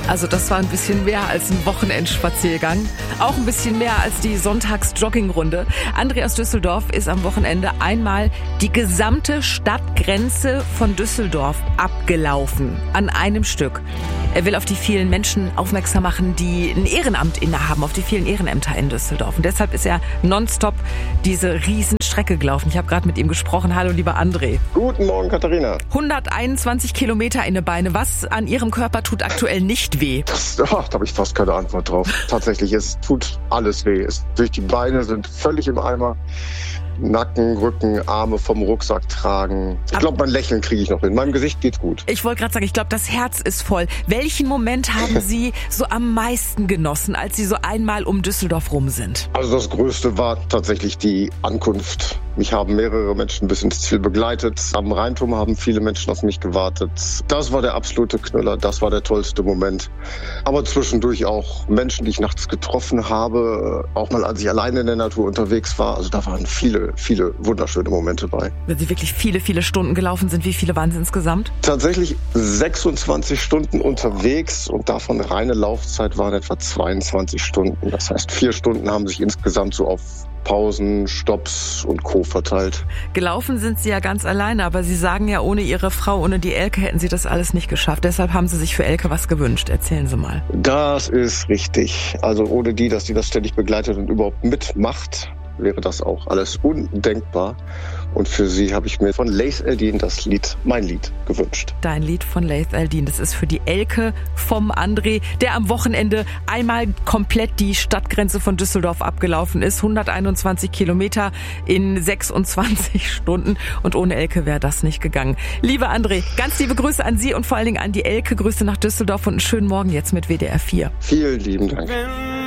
Also das war ein bisschen mehr als ein Wochenendspaziergang. Auch ein bisschen mehr als die Sonntags-Joggingrunde. André aus Düsseldorf ist am Wochenende einmal die gesamte Stadtgrenze von Düsseldorf abgelaufen. An einem Stück. Er will auf die vielen Menschen aufmerksam machen, die ein Ehrenamt innehaben, auf die vielen Ehrenämter in Düsseldorf. Und deshalb ist er nonstop diese Riesenstrecke gelaufen. Ich habe gerade mit ihm gesprochen. Hallo, lieber André. Guten Morgen, Katharina. 121 Kilometer in die Beine. Was an Ihrem Körper tut aktuell nicht weh? Da habe ich fast keine Antwort drauf. Tatsächlich, es tut alles weh. Durch die Beine sind völlig im Eimer. Nacken, Rücken, Arme vom Rucksack tragen. Ich glaube, mein Lächeln kriege ich noch hin. Meinem Gesicht geht's gut. Ich wollte gerade sagen, ich glaube, das Herz ist voll. Welchen Moment haben Sie so am meisten genossen, als Sie so einmal um Düsseldorf rum sind? Also das Größte war tatsächlich die Ankunft. Mich haben mehrere Menschen bis ins Ziel begleitet. Am Rheinturm haben viele Menschen auf mich gewartet. Das war der absolute Knüller. Das war der tollste Moment. Aber zwischendurch auch Menschen, die ich nachts getroffen habe. Auch mal, als ich alleine in der Natur unterwegs war. Also da waren viele wunderschöne Momente bei. Wenn Sie wirklich viele Stunden gelaufen sind, wie viele waren es insgesamt? Tatsächlich 26 Stunden unterwegs und davon reine Laufzeit waren etwa 22 Stunden. Das heißt, 4 Stunden haben sich insgesamt so auf Pausen, Stopps und Co. verteilt. Gelaufen sind Sie ja ganz alleine, aber Sie sagen ja, ohne Ihre Frau, ohne die Elke hätten Sie das alles nicht geschafft. Deshalb haben Sie sich für Elke was gewünscht. Erzählen Sie mal. Das ist richtig. Also ohne die, dass sie das ständig begleitet und überhaupt mitmacht, wäre das auch alles undenkbar. Und für sie habe ich mir von Laith El-Deen mein Lied gewünscht. Dein Lied von Laith El-Deen, das ist für die Elke vom André, der am Wochenende einmal komplett die Stadtgrenze von Düsseldorf abgelaufen ist. 121 Kilometer in 26 Stunden. Und ohne Elke wäre das nicht gegangen. Lieber André, ganz liebe Grüße an Sie und vor allen Dingen an die Elke. Grüße nach Düsseldorf und einen schönen Morgen jetzt mit WDR 4. Vielen lieben Dank.